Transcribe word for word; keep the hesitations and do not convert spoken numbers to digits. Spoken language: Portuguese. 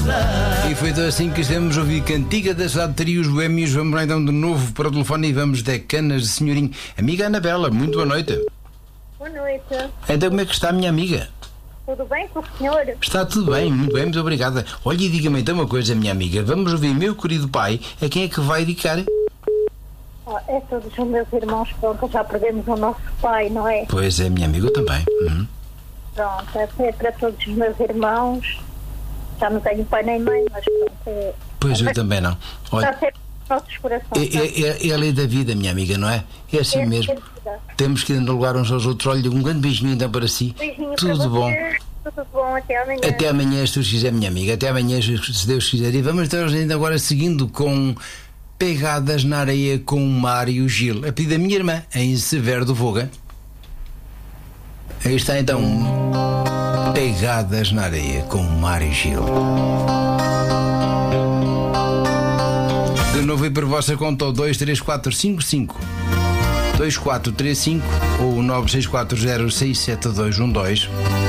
E foi então assim que estamos a ouvir Cantiga da Cidade de Trios Boémios. Vamos lá então de novo para o telefone e vamos de Canas de Senhorim. Amiga Anabela, muito boa noite. Boa noite. Então como é que está a minha amiga? Tudo bem com o senhor? Está tudo bem, muito bem, muito obrigada. Olha, e diga-me então uma coisa, minha amiga. Vamos ouvir Meu Querido Pai. A quem é que vai dedicar? Oh, é todos os meus irmãos, pronto, já perdemos o nosso pai, não é? Pois é, minha amiga, eu também. Uhum. Pronto, é para todos os meus irmãos. Já não tenho pai nem mãe, mas pronto. É... Pois eu também não. Olha, está sempre nos nossos corações. é, é, é, é a lei da vida, minha amiga, não é? É assim É mesmo. vida. Temos que alugar uns aos outros. Olha, um grande beijinho então para si. Beijinho Tudo para bom. você. Tudo bom, até amanhã. Até amanhã, se Deus quiser, minha amiga. Até amanhã, se Deus quiser. E vamos então ainda agora seguindo com Pegadas na Areia com o Mário Gil. A pedido da minha irmã, em Severo do Voga. Aí está então Pegadas na Areia com o Mário Gil. De novo e por vossa conta, o dois três quatro cinco cinco dois quatro três cinco ou o nove seis quatro zero seis sete dois um dois.